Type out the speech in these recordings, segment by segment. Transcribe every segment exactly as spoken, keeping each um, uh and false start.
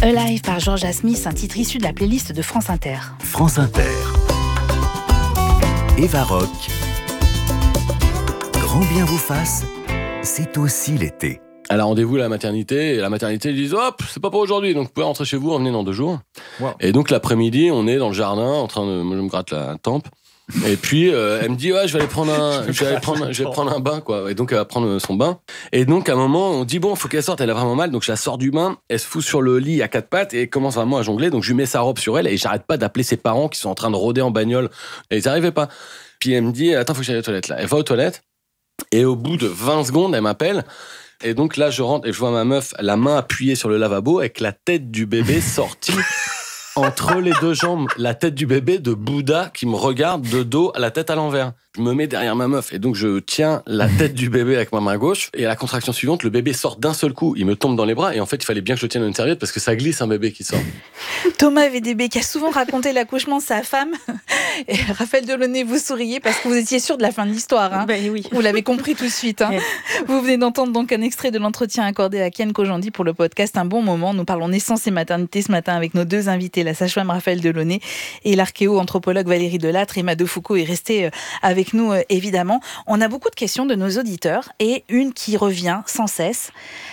Alive par Georgia Smith, un titre issu de la playlist de France Inter. France Inter. Eva Rock. Grand bien vous fasse, c'est aussi l'été. Elle a rendez-vous à la maternité, et la maternité, ils disent « Hop, c'est pas pour aujourd'hui, donc vous pouvez rentrer chez vous, revenez dans deux jours. Wow. » Et donc l'après-midi, on est dans le jardin, en train de... Moi, je me gratte la tempe. Et puis, euh, elle me dit « Ouais, je vais aller prendre un, je vais aller prendre, je vais prendre un bain, quoi. » Et donc, elle va prendre son bain. Et donc, à un moment, on dit « Bon, faut qu'elle sorte, elle a vraiment mal. » Donc, je la sors du bain, elle se fout sur le lit à quatre pattes et commence vraiment à jongler. Donc, je lui mets sa robe sur elle et j'arrête pas d'appeler ses parents qui sont en train de rôder en bagnole. Et ils n'arrivaient pas. Puis, elle me dit « Attends, faut que j'aille aux toilettes, là. » Elle va aux toilettes. Et au bout de vingt secondes, elle m'appelle. Et donc, là, je rentre et je vois ma meuf, la main appuyée sur le lavabo avec la tête du bébé sortie entre les deux jambes, la tête du bébé de Bouddha qui me regarde de dos, la tête à l'envers. Je me mets derrière ma meuf et donc je tiens la tête du bébé avec ma main gauche et à la contraction suivante, le bébé sort d'un seul coup, il me tombe dans les bras et en fait, il fallait bien que je le tienne à une serviette parce que ça glisse un bébé qui sort. Thomas V D B qui a souvent raconté l'accouchement de sa femme et Raphaël Delaunay, vous souriez parce que vous étiez sûr de la fin de l'histoire. Hein. Ben oui. Vous l'avez compris tout de suite. Hein. Vous venez d'entendre donc un extrait de l'entretien accordé à Ken Kojandi pour le podcast Un bon moment. Nous parlons naissance et maternité ce matin avec nos deux invités, la sage-femme Raphaël Delaunay et l'archéo-anthropologue Valérie Delattre. Et Mado Foucault est restée avec nous évidemment. On a beaucoup de questions de nos auditeurs et une qui revient sans cesse.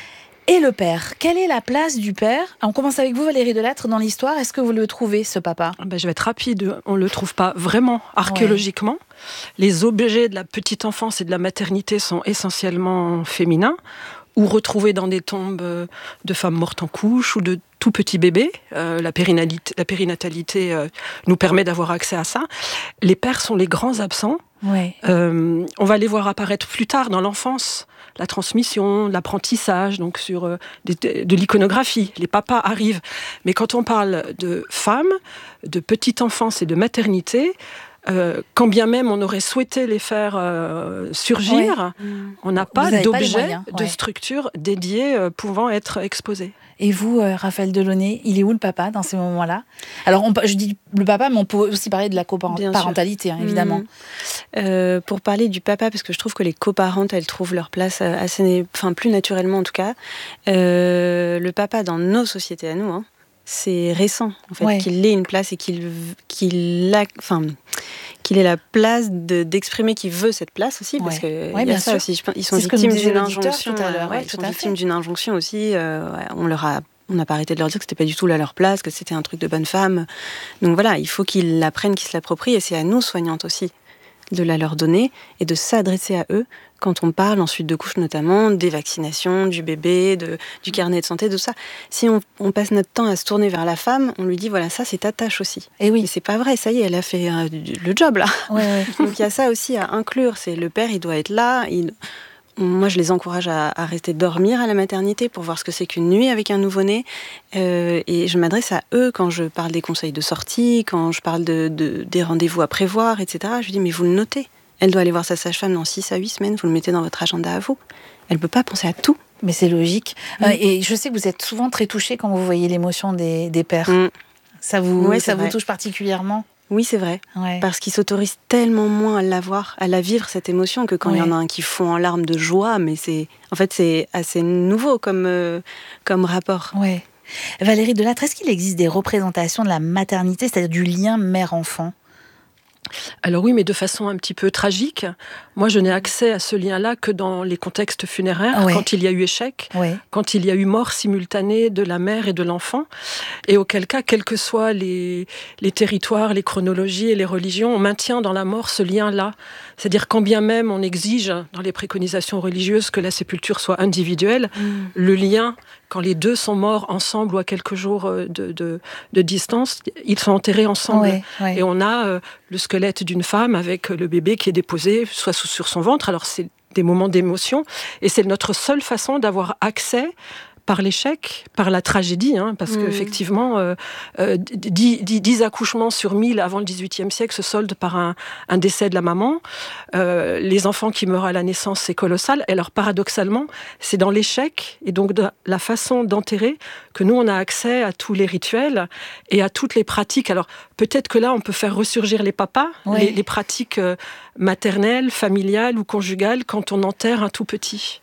Et le père, quelle est la place du père ? On commence avec vous, Valérie Delattre, dans l'histoire. Est-ce que vous le trouvez, ce papa ? Ben, je vais être rapide. On ne le trouve pas vraiment archéologiquement. Ouais. Les objets de la petite enfance et de la maternité sont essentiellement féminins ou retrouvés dans des tombes de femmes mortes en couche ou de tout petits bébés. Euh, la, périnalité, la périnatalité euh, nous permet d'avoir accès à ça. Les pères sont les grands absents. Ouais. Euh, on va les voir apparaître plus tard dans l'enfance. La transmission, l'apprentissage, donc sur euh, de, de l'iconographie. Les papas arrivent. Mais quand on parle de femmes, de petite enfance et de maternité, euh, quand bien même on aurait souhaité les faire euh, surgir, ouais. on n'a pas d'objet, pas de ouais. structure dédiée euh, pouvant être exposée. Et vous, euh, Raphaël Delaunay, il est où le papa dans ces moments-là ? Alors, on, je dis le papa, mais on peut aussi parler de la coparentalité, hein, évidemment. Mmh. Euh, pour parler du papa, parce que je trouve que les coparentes, elles trouvent leur place assez, enfin plus naturellement en tout cas. Euh, le papa dans nos sociétés à nous, hein, c'est récent en fait ouais. qu'il ait une place et qu'il, qu'il a, enfin. qu'il ait la place de, d'exprimer qu'il veut cette place aussi, parce ouais. que ouais, y a ça sûr. aussi. Ils sont c'est victimes d'une injonction. Tout à l'heure. Ouais, Ouais, ils tout sont à victimes fait. d'une injonction aussi. Euh, ouais, on leur a, on n'a pas arrêté de leur dire que c'était pas du tout là leur place, que c'était un truc de bonne femme. Donc voilà, il faut qu'ils l'apprennent, qu'ils se l'approprient, et c'est à nous soignantes aussi de la leur donner et de s'adresser à eux quand on parle ensuite de couches notamment, des vaccinations, du bébé, de, du carnet de santé, de ça. Si on, on passe notre temps à se tourner vers la femme, on lui dit voilà, ça c'est ta tâche aussi. Et oui. Et c'est pas vrai, ça y est, elle a fait euh, le job là. Ouais, ouais. Donc il y a ça aussi à inclure, c'est le père, il doit être là. Il... Moi, je les encourage à, à rester dormir à la maternité pour voir ce que c'est qu'une nuit avec un nouveau-né. Euh, et je m'adresse à eux quand je parle des conseils de sortie, quand je parle de, de, des rendez-vous à prévoir, et cetera. Je dis, mais vous le notez. Elle doit aller voir sa sage-femme dans six à huit semaines. Vous le mettez dans votre agenda à vous. Elle ne peut pas penser à tout. Mais c'est logique. Mmh. Euh, et je sais que vous êtes souvent très touchée quand vous voyez l'émotion des, des pères. Mmh. Ça vous, ouais, ça vous touche particulièrement ? Oui, c'est vrai. Ouais. Parce qu'ils s'autorisent tellement moins à l'avoir, à la vivre, cette émotion, que quand il ouais. y en a un qui fond en larmes de joie, mais c'est, en fait, c'est assez nouveau comme, euh, comme rapport. Ouais. Valérie Delattre, est-ce qu'il existe des représentations de la maternité, c'est-à-dire du lien mère-enfant ? Alors oui, mais de façon un petit peu tragique. Moi, je n'ai accès à ce lien-là que dans les contextes funéraires, ouais. quand il y a eu échec, ouais. quand il y a eu mort simultanée de la mère et de l'enfant, et auquel cas, quels que soient les, les territoires, les chronologies et les religions, on maintient dans la mort ce lien-là. C'est-à-dire quand bien même on exige dans les préconisations religieuses que la sépulture soit individuelle, mmh. le lien, quand les deux sont morts ensemble ou à quelques jours de, de, de distance, ils sont enterrés ensemble. Ouais, ouais. Et on a euh, le squelette d'une femme avec le bébé qui est déposé, soit sous, sur son ventre. Alors c'est des moments d'émotion. Et c'est notre seule façon d'avoir accès par l'échec, par la tragédie, hein, parce mmh. qu'effectivement, euh, euh, dix, dix, dix accouchements sur mille avant le dix-huitième siècle se soldent par un, un décès de la maman. Euh, les enfants qui meurent à la naissance, c'est colossal. Et alors, paradoxalement, c'est dans l'échec et donc de la façon d'enterrer que nous, on a accès à tous les rituels et à toutes les pratiques. Alors, peut-être que là, on peut faire ressurgir les papas, oui. les, les pratiques maternelles, familiales ou conjugales quand on enterre un tout petit.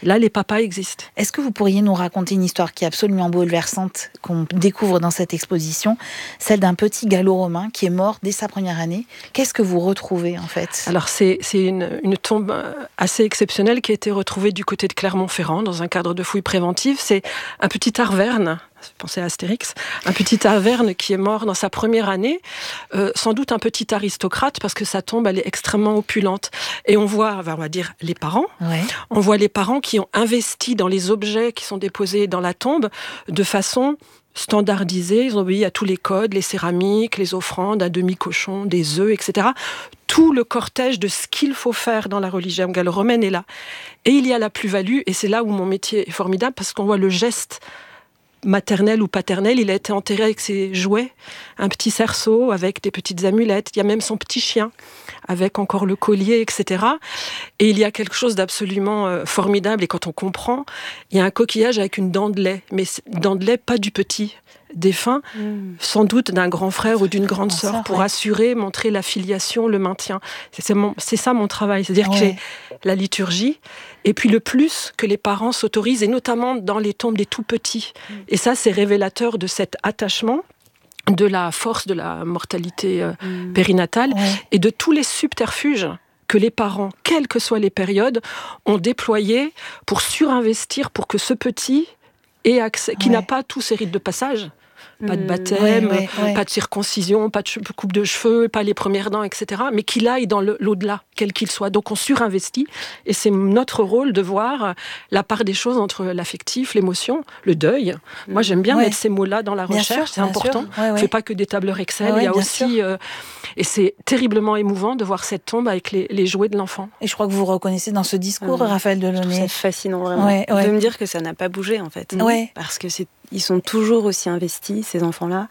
Là, les papas existent. Est-ce que vous pourriez nous raconter une histoire qui est absolument bouleversante, qu'on découvre dans cette exposition, celle d'un petit gallo-romain qui est mort dès sa première année? Qu'est-ce que vous retrouvez en fait? Alors c'est, c'est une, une tombe assez exceptionnelle qui a été retrouvée du côté de Clermont-Ferrand dans un cadre de fouilles préventives. C'est un petit Arverne, pensez à Astérix, un petit Arverne qui est mort dans sa première année, euh, sans doute un petit aristocrate parce que sa tombe elle est extrêmement opulente. Et on voit, on va dire les parents, ouais. on voit les parents qui ont investi dans les objets qui sont déposés dans la tombe de façon standardisés, ils ont obéi à tous les codes, les céramiques, les offrandes, un demi-cochon, des œufs, et cetera. Tout le cortège de ce qu'il faut faire dans la religion gallo-romaine est là. Et il y a la plus-value, et c'est là où mon métier est formidable, parce qu'on voit le geste maternel ou paternel. Il a été enterré avec ses jouets, un petit cerceau avec des petites amulettes. Il y a même son petit chien avec encore le collier, et cetera. Et il y a quelque chose d'absolument euh, formidable. Et quand on comprend, il y a un coquillage avec une dent de lait, mais dent de lait pas du petit défunt, mmh. sans doute d'un grand frère ou d'une grande sœur, pour ouais. assurer, montrer la filiation, le maintien. C'est, c'est, mon, c'est ça mon travail, c'est-à-dire ouais. que j'ai la liturgie, et puis le plus que les parents s'autorisent, et notamment dans les tombes des tout-petits. Mmh. Et ça, c'est révélateur de cet attachement, de la force de la mortalité euh, mmh. périnatale, ouais. et de tous les subterfuges que les parents, quelles que soient les périodes, ont déployés pour surinvestir, pour que ce petit ait accès, qui ouais. n'a pas tous ces rites de passage, pas de baptême, ouais, ouais, ouais. pas de circoncision, pas de coupe de cheveux, pas les premières dents, et cetera, mais qu'il aille dans le, l'au-delà, quel qu'il soit. Donc on surinvestit, et c'est notre rôle de voir la part des choses entre l'affectif, l'émotion, le deuil. Moi j'aime bien ouais. mettre ces mots-là dans la recherche, sûr, c'est important. Ouais, ouais. On ne fait pas que des tableurs Excel, ouais, il y a aussi... Euh, et c'est terriblement émouvant de voir cette tombe avec les, les jouets de l'enfant. Et je crois que vous reconnaissez dans ce discours, mmh. Raphaël Delaunay. C'est fascinant vraiment, ouais, ouais. de me dire que ça n'a pas bougé en fait. Ouais. Parce que c'est ils sont toujours aussi investis, ces enfants-là,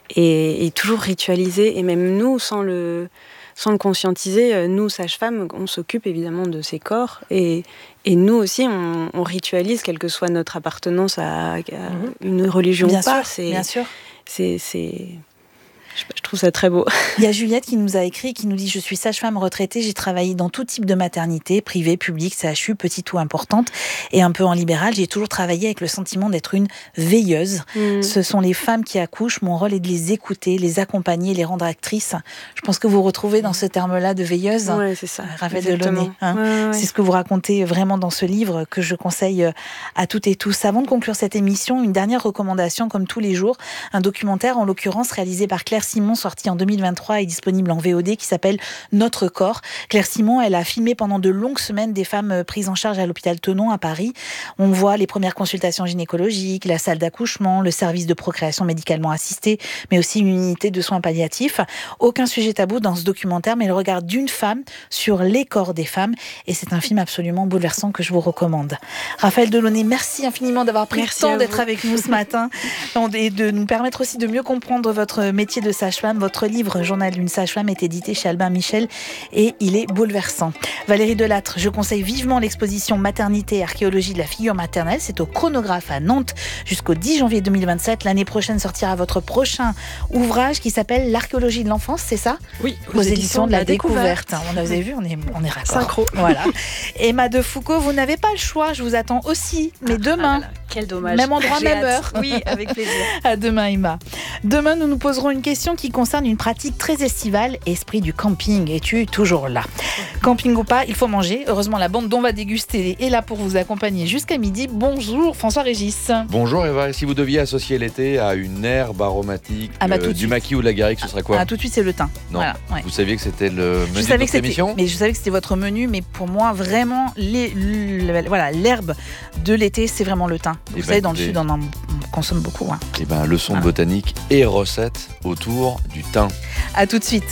et, et toujours ritualisés. Et même nous, sans le, sans le conscientiser, nous, sages-femmes, on s'occupe évidemment de ces corps. Et, et nous aussi, on, on ritualise, quelle que soit notre appartenance à, à une religion bien ou pas. Sûr, c'est, bien sûr. C'est... c'est... Je trouve ça très beau. Il y a Juliette qui nous a écrit, qui nous dit « Je suis sage-femme retraitée, j'ai travaillé dans tout type de maternité, privée, publique, C H U, petite ou importante, et un peu en libéral. J'ai toujours travaillé avec le sentiment d'être une veilleuse. Mmh. Ce sont les femmes qui accouchent. Mon rôle est de les écouter, les accompagner, les rendre actrices. » Je pense que vous retrouvez dans ce terme-là de veilleuse. Oui, c'est ça. Raphaël Delaunay. Hein. Ouais, ouais. C'est ce que vous racontez vraiment dans ce livre que je conseille à toutes et tous. Avant de conclure cette émission, une dernière recommandation, comme tous les jours, un documentaire, en l'occurrence réalisé par Claire Simon, sorti en deux mille vingt-trois et disponible en V O D, qui s'appelle Notre corps. Claire Simon, elle a filmé pendant de longues semaines des femmes prises en charge à l'hôpital Tenon à Paris. On voit les premières consultations gynécologiques, la salle d'accouchement, le service de procréation médicalement assistée, mais aussi une unité de soins palliatifs. Aucun sujet tabou dans ce documentaire, mais le regard d'une femme sur les corps des femmes. Et c'est un film absolument bouleversant que je vous recommande. Raphaël Delaunay, merci infiniment d'avoir pris merci le temps d'être avec nous ce matin et de nous permettre aussi de mieux comprendre votre métier de sage-femme. Votre livre, Journal d'une sage-femme, est édité chez Albin Michel et il est bouleversant. Valérie Delattre, je conseille vivement l'exposition Maternité et archéologie de la figure maternelle. C'est au Chronographe à Nantes jusqu'au dix janvier deux mille vingt-sept. L'année prochaine sortira votre prochain ouvrage qui s'appelle L'archéologie de l'enfance, c'est ça ? Oui, aux, aux éditions de la, la découverte. découverte. On a, vous avez vu, on est, on est raccord. Synchro. Voilà. Emma de Foucault, vous n'avez pas le choix, je vous attends aussi, mais ah, demain. Ah là là, quel dommage. Même endroit, J'ai même hâte. heure. Oui, avec plaisir. À demain, Emma. Demain, nous nous poserons une question qui concerne une pratique très estivale, esprit du camping. Es-tu toujours là ? Camping ou pas, il faut manger. Heureusement, la bande dont on va déguster est là pour vous accompagner jusqu'à midi. Bonjour François Régis. Bonjour Eva. Si vous deviez associer l'été à une herbe aromatique, ah bah, euh, du maquis ou de la garrigue, ce serait quoi ? Ah, tout de suite, c'est le thym. Non. Voilà, ouais. Vous saviez que c'était le menu je savais de notre que émission ? Mais je savais que c'était votre menu, mais pour moi, vraiment, les, les, voilà, l'herbe de l'été, c'est vraiment le thym. Vous et savez, ben, dans le sud, on en consomme beaucoup. Hein. Et ben, leçon voilà. de botanique et recettes autour du thym. À tout de suite.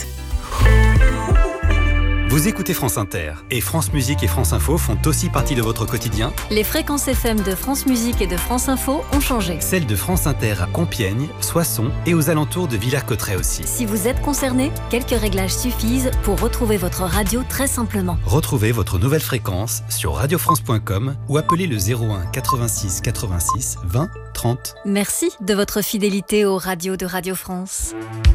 Vous écoutez France Inter et France Musique et France Info font aussi partie de votre quotidien. Les fréquences F M de France Musique et de France Info ont changé. Celles de France Inter à Compiègne, Soissons et aux alentours de Villers-Cotterêts aussi. Si vous êtes concerné, quelques réglages suffisent pour retrouver votre radio très simplement. Retrouvez votre nouvelle fréquence sur radio france point com ou appelez le zéro un quatre-vingt-six quatre-vingt-six vingt trente. Merci de votre fidélité aux radios de Radio France.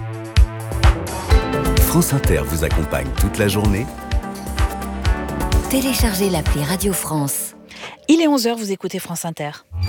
France Inter vous accompagne toute la journée. Téléchargez l'appli Radio France. Il est onze heures, vous écoutez France Inter.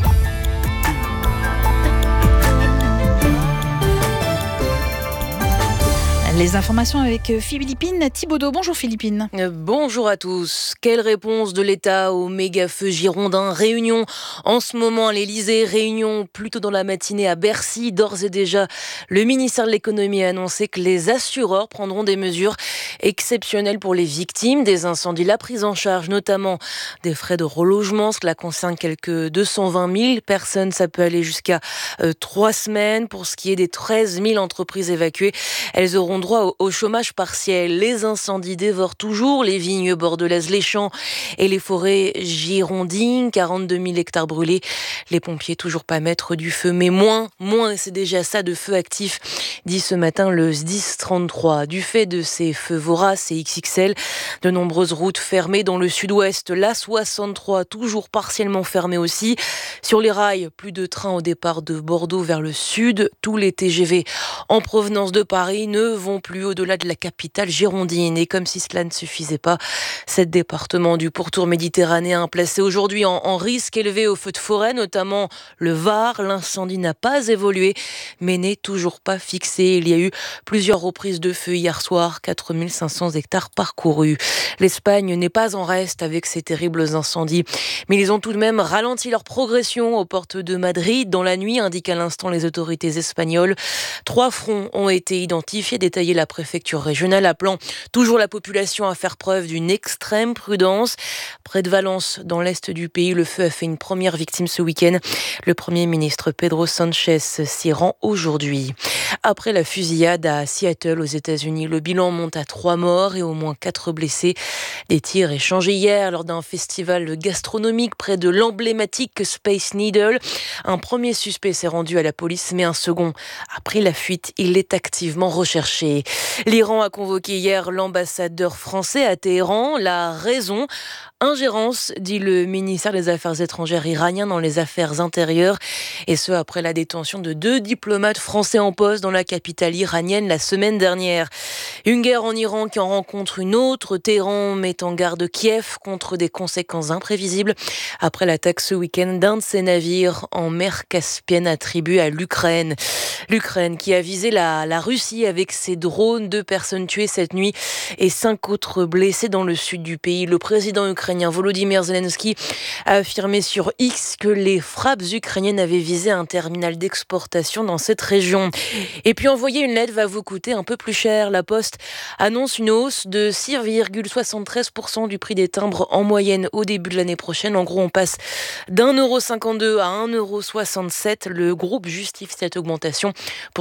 Les informations avec Philippine Thibaudeau. Bonjour Philippine. Bonjour à tous. Quelle réponse de l'État au méga-feu girondin? Réunion en ce moment à l'Élysée, réunion plutôt dans la matinée à Bercy. D'ores et déjà, le ministère de l'économie a annoncé que les assureurs prendront des mesures exceptionnelles pour les victimes des incendies. La prise en charge notamment des frais de relogement, cela concerne quelques deux cent vingt mille personnes. Ça peut aller jusqu'à euh, trois semaines. Pour ce qui est des treize mille entreprises évacuées, elles auront droit au chômage partiel. Les incendies dévorent toujours les vignes bordelaises, les champs et les forêts girondines. quarante-deux mille hectares brûlés. Les pompiers toujours pas maîtres du feu, mais moins, moins, c'est déjà ça de feux actifs, dit ce matin le S D I S trente-trois. Du fait de ces feux voraces et X X L, de nombreuses routes fermées dans le sud-ouest. La soixante-trois toujours partiellement fermée aussi. Sur les rails, plus de trains au départ de Bordeaux vers le sud. Tous les T G V en provenance de Paris ne vont plus au-delà de la capitale girondine. Et comme si cela ne suffisait pas, sept départements du pourtour méditerranéen placés aujourd'hui en, en risque élevé au feu de forêt, notamment le Var. L'incendie n'a pas évolué, mais n'est toujours pas fixé. Il y a eu plusieurs reprises de feu hier soir, quatre mille cinq cents hectares parcourus. L'Espagne n'est pas en reste avec ces terribles incendies, mais ils ont tout de même ralenti leur progression aux portes de Madrid dans la nuit, indiquent à l'instant les autorités espagnoles. Trois fronts ont été identifiés, détaillé la préfecture régionale, appelant toujours la population à faire preuve d'une extrême prudence. Près de Valence, dans l'est du pays, le feu a fait une première victime ce week-end. Le Premier ministre Pedro Sánchez s'y rend aujourd'hui. Après la fusillade à Seattle aux États-Unis, le bilan monte à trois morts et au moins quatre blessés. Des tirs échangés hier lors d'un festival gastronomique près de l'emblématique Space Needle. Un premier suspect s'est rendu à la police, mais un second a pris la fuite. Il est activement recherché. L'Iran a convoqué hier l'ambassadeur français à Téhéran. La raison, ingérence, dit le ministère des Affaires étrangères iranien dans les affaires intérieures. Et ce, après la détention de deux diplomates français en poste dans la capitale iranienne la semaine dernière. Une guerre en Iran qui en rencontre une autre. Téhéran met en garde Kiev contre des conséquences imprévisibles après l'attaque ce week-end d'un de ses navires en mer Caspienne attribué à l'Ukraine. L'Ukraine qui a visé la, la Russie avec ses drones, deux personnes tuées cette nuit et cinq autres blessés dans le sud du pays. Le président ukrainien Volodymyr Zelensky a affirmé sur X que les frappes ukrainiennes avaient visé un terminal d'exportation dans cette région. Et puis envoyer une lettre va vous coûter un peu plus cher. La Poste annonce une hausse de six virgule soixante-treize pour cent du prix des timbres en moyenne au début de l'année prochaine. En gros, on passe d'un euro cinquante-deux à un euro soixante-sept. Le groupe justifie cette augmentation pour